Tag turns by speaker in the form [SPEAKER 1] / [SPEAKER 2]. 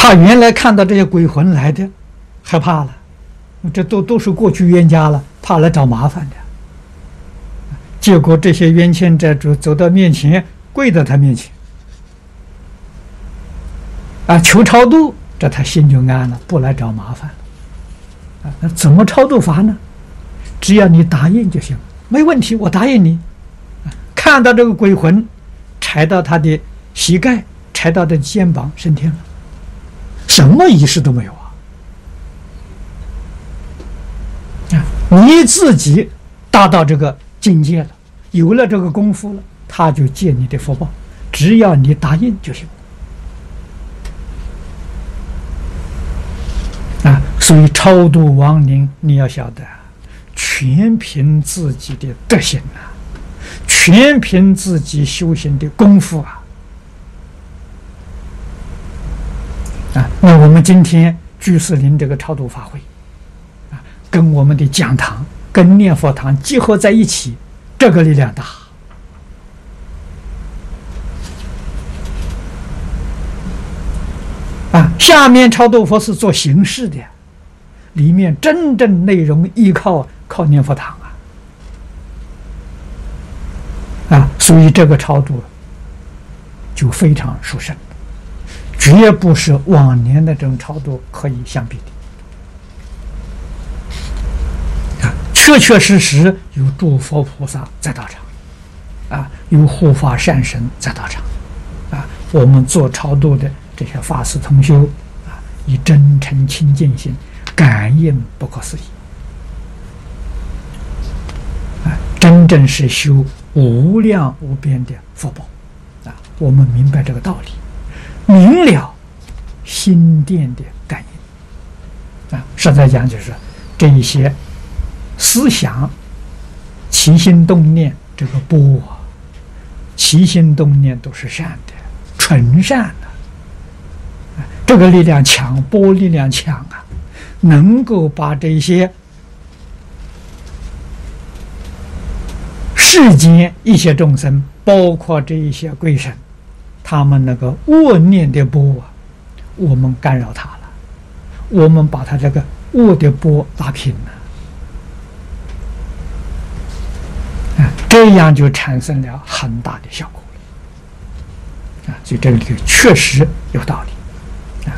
[SPEAKER 1] 他原来看到这些鬼魂来的，害怕了，这都是过去冤家了，怕来找麻烦的。结果这些冤亲债主走到面前，跪在他面前，求超度，这他心就安了，不来找麻烦了。那怎么超度法呢？只要你答应就行，没问题，我答应你。看到这个鬼魂，踩到他的膝盖，踩到他的肩膀，升天了，什么仪式都没有啊！你自己达到这个境界了，有了这个功夫了，他就借你的福报，只要你答应就行。所以超度亡灵，你要晓得，全凭自己的德行全凭自己修行的功夫那我们今天居士林这个超度法会跟我们的讲堂、跟念佛堂结合在一起，这个力量大下面超度佛是做形式的，里面真正内容依靠念佛堂所以这个超度就非常殊胜，绝不是往年的这种超度可以相比的确确实实有诸佛菩萨在道场有护法善神在道场我们做超度的这些法师同修以真诚清净心感应不可思议真正是修无量无边的福报我们明白这个道理，明了心电的感应实在讲就是这一些思想起心动念，这个波起心动念都是善的，纯善的这个力量强，波力量强能够把这些世间一些众生，包括这一些鬼神，他们那个恶念的波我们干扰他了，我们把他这个恶的波拉平了这样就产生了很大的效果所以这个确实有道理